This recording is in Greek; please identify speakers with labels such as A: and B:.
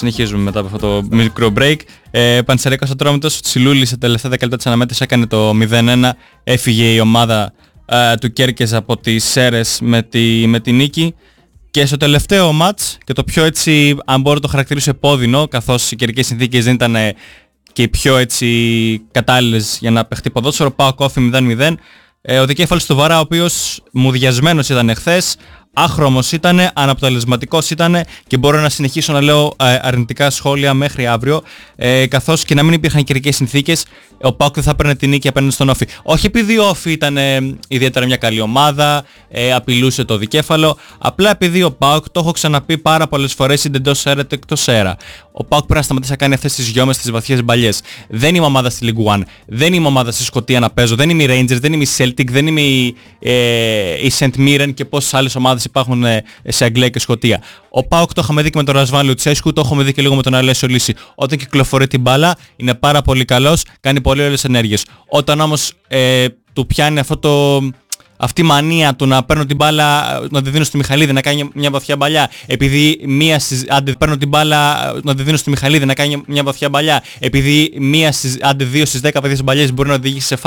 A: Συνεχίζουμε μετά από αυτό το μικρό break. Πανσεραϊκός Ατρόμητος, Τσιλούλης σε τελευταία 10 λεπτά της αναμέτρησης έκανε το 0-1. Έφυγε η ομάδα του Κέρκες από τις Σέρρες με τη νίκη. Και στο τελευταίο μάτς, και το πιο έτσι, αν μπορώ να το χαρακτηρίσω επώδυνο, καθώς οι καιρικές συνθήκες δεν ήταν και οι πιο έτσι κατάλληλες για να παιχτεί ποδόσφαιρο, ΠΑΟΚ Όφη 0-0. Ο δικέφαλος του Βαρά, ο οποίος μουδιασμένος ήταν εχθές, άχρωμος ήταν, αναποτελεσματικός ήταν και μπορώ να συνεχίσω να λέω αρνητικά σχόλια μέχρι αύριο, καθώς και να μην υπήρχαν καιρικές συνθήκες, ο ΠΑΟΚ δεν θα έπαιρνε την νίκη απέναντι στον Όφη. Όχι επειδή ο Όφη ήταν ιδιαίτερα μια καλή ομάδα, απειλούσε το δικέφαλο, απλά επειδή ο ΠΑΟΚ, το έχω ξαναπεί πάρα πολλές φορές, είτε εντός αέρα είτε εκτός αέρα. Ο ΠΑΟΚ πρέπει να σταματήσει να κάνει αυτές τις γιόμες, τις βαθιές μπαλιές. Δεν είμαι ομάδα στη League One, δεν είμαι ομάδα στη Σκωτία να παίζω, δεν είμαι η Rangers, δεν είμαι η Celtic, δεν είμαι η St. Mirren και πόσες άλλες ομάδες υπάρχουν σε Αγγλία και Σκωτία. Ο ΠΑΟΚ το είχαμε δει και με τον Ρασβάν Λουτσέσκου, το έχουμε δει και λίγο με τον Αλέσιο Λύση. Όταν κυκλοφορεί την μπάλα είναι πάρα πολύ καλός, κάνει πολύ ωραίες ενέργειες. Όταν όμως του πιάνει αυτή η μανία του να παίρνω την μπάλα, να τη δίνω στη Μιχαλίδη να κάνει μια βαθιά μπαλιά, επειδή παίρνω την μπάλα, να τη δίνω στη Μιχαλίδη να κάνει μια βαθιά μπαλιά, επειδή 2 στις 10 βαθιές μπαλιές μπορεί να οδηγήσει σε